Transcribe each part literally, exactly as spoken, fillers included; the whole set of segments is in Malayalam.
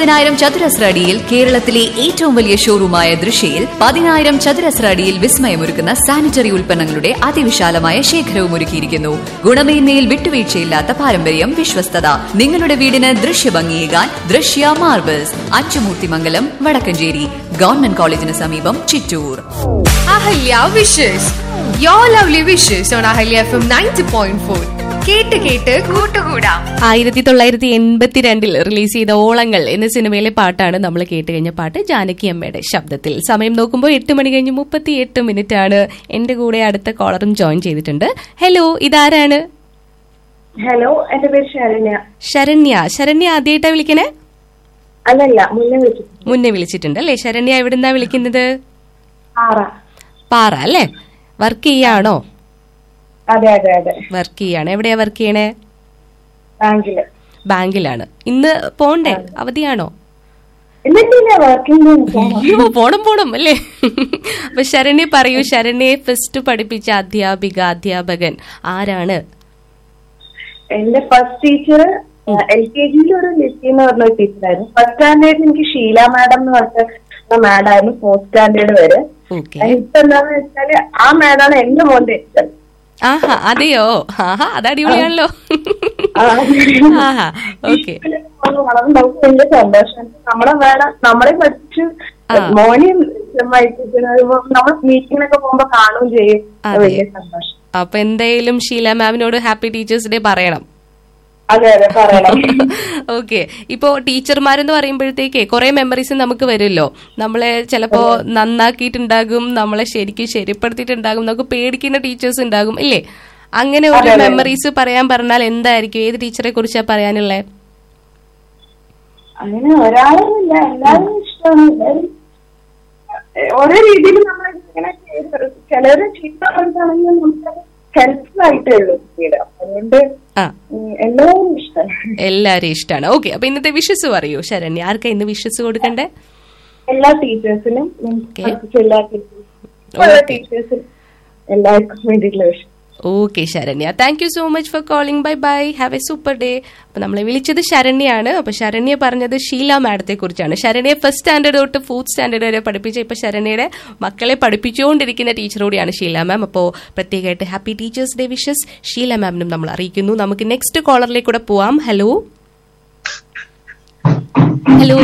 അൻപതിനായിരം ചതുരശ്ര അടിയിൽ കേരളത്തിലെ ഏറ്റവും വലിയ ഷോറൂമായ ദൃശ്യയിൽ പതിനായിരം ചതുരശ്ര അടിയിൽ വിസ്മയമൊരുക്കുന്ന സാനിറ്ററി ഉൽപ്പന്നങ്ങളുടെ അതിവിശാലമായ ശേഖരവും ഒരുക്കിയിരിക്കുന്നു. ഗുണമേന്മയിൽ വിട്ടുവീഴ്ചയില്ലാത്ത പാരമ്പര്യം, വിശ്വസ്തത. നിങ്ങളുടെ വീടിന് ദൃശ്യഭംഗിയേകാൻ ദൃശ്യ മാർബിൾസ്, അച്ചുമൂർത്തിമംഗലം, വടക്കഞ്ചേരി. ഗവൺമെന്റ് കോളേജിന് സമീപം, Chittur. Ahalya wishes your lovely wishes on Ahalya F M ninety point four. കേട്ട് കേട്ട് കൂട്ടുകൂടാം. ആയിരത്തി തൊള്ളായിരത്തി എൺപത്തിരണ്ടിൽ റിലീസ് ചെയ്ത ഓളങ്ങൾ എന്ന സിനിമയിലെ പാട്ടാണ് നമ്മൾ കേട്ട് കഴിഞ്ഞ പാട്ട്, ജാനകി അമ്മയുടെ ശബ്ദത്തിൽ. സമയം നോക്കുമ്പോൾ എട്ട് മണി കഴിഞ്ഞ് മുപ്പത്തി എട്ട് മിനിറ്റ് ആണ്. എന്റെ കൂടെ അടുത്ത കോളറും ജോയിൻ ചെയ്തിട്ടുണ്ട്. ഹലോ, ഇതാരാണ്? ഹലോ, എന്റെ പേര് ശരണ്യ. ശരണ്യ. ശരണ്യ ആദ്യമായിട്ടാ വിളിക്കണേ? അല്ലല്ല, മുന്നേ വിളിച്ചിട്ടുണ്ട്. മുന്നേ വിളിച്ചിട്ടുണ്ട് അല്ലേ? ശരണ്യ എവിടുന്നാ വിളിക്കുന്നത്? പാറ. പാറ അല്ലേ? വർക്ക് ചെയ്യാണോ? അതെ അതെ അതെ, വർക്ക് ചെയ്യാണ്. എവിടെയാ വർക്ക് ചെയ്യണേ? ബാങ്കില്. ബാങ്കിലാണ്. ഇന്ന് പോണ്ടേ? അവധിയാണോ? അയ്യോ, പോണം പോണം അല്ലേ? അപ്പൊ ശരണ്യ പറയൂ, ശരണ്യെ ഫസ്റ്റ് പഠിപ്പിച്ച അധ്യാപിക, അധ്യാപകൻ ആരാണ്? എന്റെ ഫസ്റ്റ് ടീച്ചർ എൽ കെ ജിയിൽ ഒരു ലിസി എന്ന് പറഞ്ഞ ടീച്ചറായിരുന്നു. ഫസ്റ്റ് സ്റ്റാൻഡേർഡിൽ എനിക്ക് ഷീല മാഡം എന്ന് പറഞ്ഞ മാഡായിരുന്നു ഫോർത്ത് സ്റ്റാൻഡേർഡ് വരെ. ഇപ്പൊ എന്താന്ന് വെച്ചാല് ആ മാഡാണ് എന്റെ മോന്റെ ഇഷ്ടം. ആഹാ, അതെയോ? ആഹാ, അത് അടിപൊളിയാണല്ലോ. വളർന്നുണ്ടാവും വലിയ സന്തോഷം. നമ്മളെ മാഡം നമ്മളെ പഠിച്ച് മോനെയും നമ്മൾ മീറ്റിങ്ങിനൊക്കെ പോകുമ്പോ കാണുകയും ചെയ്യും. വലിയ സന്തോഷം. അപ്പൊ എന്തായാലും ഷീല മാമിനോട് ഹാപ്പി ടീച്ചേഴ്സ് ഡേ പറയണം. അതെ അതെ, പറയണം. ഓക്കെ. ഇപ്പോ ടീച്ചർമാരെന്ന് പറയുമ്പോഴത്തേക്ക് കുറെ മെമ്മറീസ് നമുക്ക് വരുമല്ലോ. നമ്മളെ ചിലപ്പോ നന്നാക്കിയിട്ടുണ്ടാകും, നമ്മളെ ശരിക്കും ശരിപ്പെടുത്തിയിട്ടുണ്ടാകും, നമുക്ക് പേടിക്കുന്ന ടീച്ചേഴ്സ് ഉണ്ടാകും ഇല്ലേ? അങ്ങനെ ഒരു മെമ്മറീസ് പറയാൻ പറഞ്ഞാൽ എന്തായിരിക്കും? ഏത് ടീച്ചറെ കുറിച്ചാ പറയാനുള്ളത്? അങ്ങനെ ഒരാളൊന്നുമില്ല, എല്ലാവരും ഇഷ്ടമാണ്. ഓരോ രീതിയിൽ നമ്മൾ ഇങ്ങനെ ചിലര് ചീത്ത പറഞ്ഞാണെങ്കിൽ നമുക്ക് ഹെൽപ്ഫുൾ ആയിട്ടേ ഉള്ളൂ. അതുകൊണ്ട് എല്ലാവരും ഇഷ്ടമാണ്. എല്ലാരും ഇഷ്ടമാണ്. ഓക്കെ. അപ്പൊ ഇന്നത്തെ വിഷസ് പറയൂ ശരണ്യ. ആർക്കാ ഇന്ന് വിഷസ് കൊടുക്കണ്ടേ? എല്ലാ ടീച്ചേഴ്സിനും, എല്ലാ ടീച്ചേഴ്സിനും എല്ലാവർക്കും വേണ്ടിയിട്ടുള്ള വിഷയം. Okay Saranya, thank you so much for calling. Bye bye, have A super day. അപ്പൊ നമ്മളെ വിളിച്ചത് ശരണ്യാണ്. അപ്പൊ ശരണ്യ പറഞ്ഞത് ഷീല മാഡത്തെ കുറിച്ചാണ്. ശരണ്യ ഫസ്റ്റ് സ്റ്റാൻഡേർഡ് തൊട്ട് ഫോർത്ത് സ്റ്റാൻഡേർഡ് വരെ പഠിപ്പിച്ച, ഇപ്പൊ ശരണ്യയുടെ മക്കളെ പഠിപ്പിച്ചുകൊണ്ടിരിക്കുന്ന ടീച്ചർ കൂടിയാണ് ഷീല മാം. അപ്പോ പ്രത്യേകമായിട്ട് happy teachers day wishes Sheela മാമിനും നമ്മൾ അറിയിക്കുന്നു. നമുക്ക് നെക്സ്റ്റ് കോളറിലേക്ക് കൂടെ പോവാം. Hello hello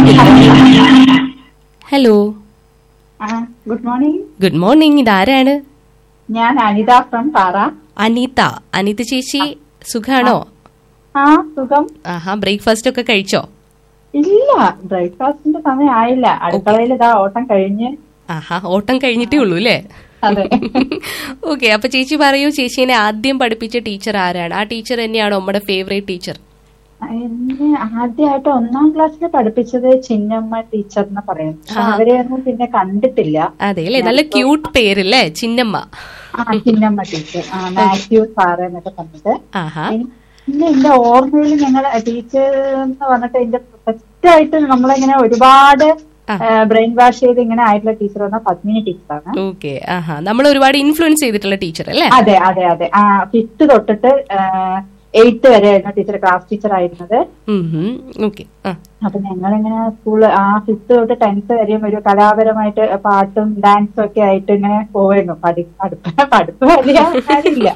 hello good morning. Good morning. ഇതാരാണ്? ഞാൻ അനിത ഫ്രം പാറ. അനിത. അനിത ചേച്ചി സുഖാണോ? ആ, സുഖം. ആഹാ, ബ്രേക്ക്ഫാസ്റ്റ് ഒക്കെ കഴിച്ചോ? ഇല്ല, ബ്രേക്ക്ഫാസ്റ്റിന്റെ സമയം ആയില്ല. അടുക്കളയിൽ ഇതാ ഓട്ടം കഴിഞ്ഞ്. ആഹാ, ഓട്ടം കഴിഞ്ഞിട്ടേ ഉള്ളൂ അല്ലേ? അതെ. ഓക്കെ. അപ്പൊ ചേച്ചി പറയൂ, ചേച്ചീനെ ആദ്യം പഠിപ്പിച്ച ടീച്ചർ ആരാണ്? ആ ടീച്ചർ തന്നെയാണോ നമ്മുടെ ഫേവറേറ്റ് ടീച്ചർ? എന്നെ ആദ്യമായിട്ട് ഒന്നാം ക്ലാസ്സിൽ പഠിപ്പിച്ചത് ചിന്നമ്മ ടീച്ചർ എന്ന് പറയും. അവരെയൊന്നും പിന്നെ കണ്ടിട്ടില്ല. അതെ അല്ലേ? നല്ല ക്യൂട്ട് പേരല്ലേ, ചിന്നമ്മ. ആ, ചിന്നമ്മ ടീച്ചർ. ആ, മാത്യു സാറ് എന്നൊക്കെ പറഞ്ഞിട്ട്. പിന്നെ എന്റെ ഓർമ്മയിൽ ഞങ്ങള് ടീച്ചർ എന്ന് പറഞ്ഞിട്ട് എന്റെ ഫസ്റ്റായിട്ട് നമ്മളിങ്ങനെ ഒരുപാട് ബ്രെയിൻ വാഷ് ചെയ്ത് ഇങ്ങനെ ആയിട്ടുള്ള ടീച്ചർ പറഞ്ഞാൽ പത്മിനി ടീച്ചറാണ്. ഓക്കെ. ആഹാ, നമ്മൾ ഒരുപാട് ഇൻഫ്ലുവൻസ് ചെയ്തിട്ടുള്ള ടീച്ചർ അല്ലേ? അതെ അതെ അതെ. ആ, ഫിഫ്ത്ത് തൊട്ടിട്ട് എയ്ത്ത് വരെ ആയിരുന്നു ടീച്ചർ, ക്ലാസ് ടീച്ചർ ആയിരുന്നത്. അപ്പൊ ഞങ്ങളിങ്ങനെ സ്കൂള് ആ ഫിഫ്ത്ത് തൊട്ട് ടെൻത്ത് വരെയും ഒരു കലാപരമായിട്ട് പാട്ടും ഡാൻസും ഒക്കെ ആയിട്ട് ഇങ്ങനെ പോവായിരുന്നു. പഠിപ്പ് പഠിപ്പ് വലിയ കാര്യമില്ല,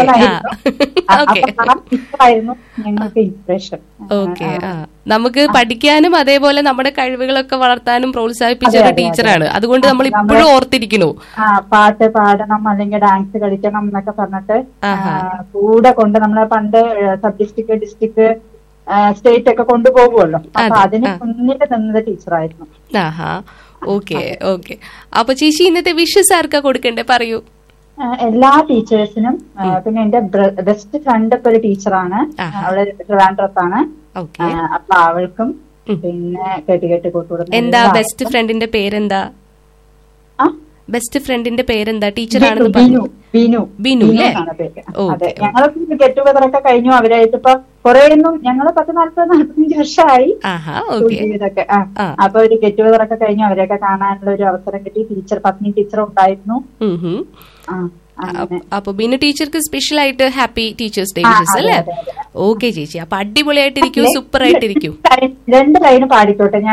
ടീച്ചറായിരുന്നു ഞങ്ങൾക്ക് ഇൻസ്പിറേഷൻ. ഓക്കെ. നമുക്ക് പഠിക്കാനും അതേപോലെ നമ്മുടെ കഴിവുകളൊക്കെ വളർത്താനും പ്രോത്സാഹിപ്പിച്ച ഒരു ടീച്ചറാണ്. അതുകൊണ്ട് നമ്മൾ ഇപ്പോഴും ഓർത്തിരിക്കുന്നു. ആ, പാട്ട് പാടണം അല്ലെങ്കിൽ ഡാൻസ് കളിക്കണം എന്നൊക്കെ പറഞ്ഞിട്ട് കൂടെ കൊണ്ട് നമ്മളെ പണ്ട് സബ് ഡിസ്ട്രിക്ട് ഡിസ്ട്രിക്ട് സ്റ്റേറ്റ് ഒക്കെ കൊണ്ടുപോകുമല്ലോ. അപ്പൊ അതിന് മുന്നിൽ നിന്നത് ടീച്ചറായിരുന്നു. ആഹാ, ഓക്കെ ഓക്കെ. അപ്പൊ ചേച്ചി ഇന്നത്തെ വിഷസ് ആർക്കാ കൊടുക്കണ്ടേ പറയൂ? എല്ലാ ടീച്ചേഴ്സിനും. പിന്നെ എന്റെ ബെസ്റ്റ് ഫ്രണ്ട് ഒക്കെ ഒരു ടീച്ചറാണ്, അവള് ട്രിവാൻഡ്രത്താണ്. അപ്പൊ അവൾക്കും പിന്നെ കേട്ട് കേട്ട് കൂട്ടുകൂടും. എന്താ ബെസ്റ്റ് ഫ്രണ്ടിന്റെ പേരെന്താ? ബെസ്റ്റ് ഫ്രണ്ടിന്റെ പേരെന്താ? ടീച്ചറാണെന്ന് പറഞ്ഞു. ബിനു. ബിനു അല്ലേ? അതെ. ഞങ്ങൾക്ക് ഗെറ്റ് ടുഗദർ ഒക്കെ കഴിഞ്ഞു അവരായിട്ട്. ഇപ്പൊ കുറേയൊന്നും ഞങ്ങള് പത്ത് നാല്പത് നാല്പത്തഞ്ച് വർഷമായി ഇതൊക്കെ. അപ്പൊ ഒരു ഗെറ്റ് ടുഗദർ ഒക്കെ കഴിഞ്ഞു, അവരെയൊക്കെ കാണാനുള്ള ഒരു അവസരം കിട്ടി. ടീച്ചർ പത്നി ടീച്ചർ ഉണ്ടായിരുന്നു. അപ്പൊ ബിനു ടീച്ചർക്ക് സ്പെഷ്യൽ ആയിട്ട് ഹാപ്പി ടീച്ചേഴ്സ് ഡേ വിഷസ് അല്ലേ? ഓക്കെ ചേച്ചി, അപ്പൊ അടിപൊളിയായിട്ടിരിക്കൂ, സൂപ്പർ ആയിട്ടിരിക്കൂ. രണ്ട് ലൈന് പാടിക്കോട്ടെ.